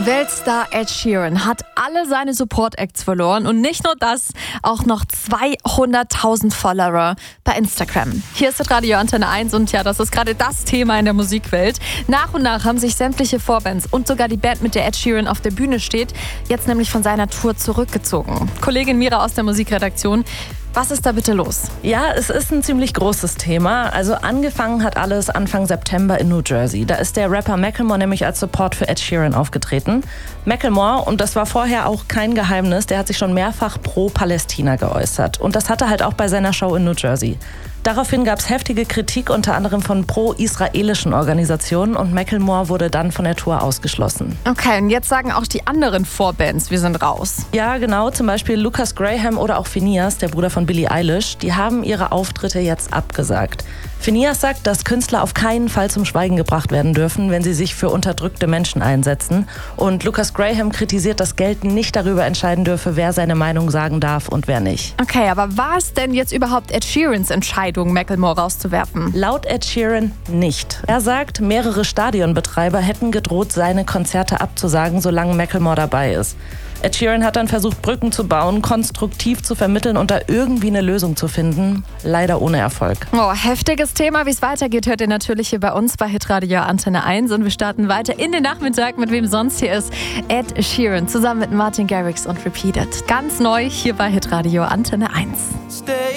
Weltstar Ed Sheeran hat alle seine Support-Acts verloren und nicht nur das, auch noch 200.000 Follower bei Instagram. Hier ist das Radio Antenne 1 und ja, das ist gerade das Thema in der Musikwelt. Nach und nach haben sich sämtliche Vorbands und sogar die Band, mit der Ed Sheeran auf der Bühne steht, jetzt nämlich von seiner Tour zurückgezogen. Kollegin Mira aus der Musikredaktion, was ist da bitte los? Ja, es ist ein ziemlich großes Thema. Also angefangen hat alles Anfang September in New Jersey. Da ist der Rapper Macklemore nämlich als Support für Ed Sheeran aufgetreten. Macklemore, und das war vorher auch kein Geheimnis, der hat sich schon mehrfach pro Palästina geäußert. Und das hatte halt auch bei seiner Show in New Jersey. Daraufhin gab es heftige Kritik, unter anderem von pro-israelischen Organisationen, und Macklemore wurde dann von der Tour ausgeschlossen. Okay, und jetzt sagen auch die anderen Vorbands, wir sind raus. Ja, genau, zum Beispiel Lucas Graham oder auch Finneas, der Bruder von Billie Eilish, die haben ihre Auftritte jetzt abgesagt. Finneas sagt, dass Künstler auf keinen Fall zum Schweigen gebracht werden dürfen, wenn sie sich für unterdrückte Menschen einsetzen. Und Lucas Graham kritisiert, dass Geld nicht darüber entscheiden dürfe, wer seine Meinung sagen darf und wer nicht. Okay, aber war es denn jetzt überhaupt Ed Sheerans Entscheidung, Macklemore rauszuwerfen? Laut Ed Sheeran nicht. Er sagt, mehrere Stadionbetreiber hätten gedroht, seine Konzerte abzusagen, solange Macklemore dabei ist. Ed Sheeran hat dann versucht, Brücken zu bauen, konstruktiv zu vermitteln und da irgendwie eine Lösung zu finden. Leider ohne Erfolg. Oh, heftiges Thema. Wie es weitergeht, hört ihr natürlich hier bei uns bei Hitradio Antenne 1. Und wir starten weiter in den Nachmittag mit wem sonst hier ist. Ed Sheeran zusammen mit Martin Garrix und Repeated. Ganz neu hier bei Hitradio Antenne 1.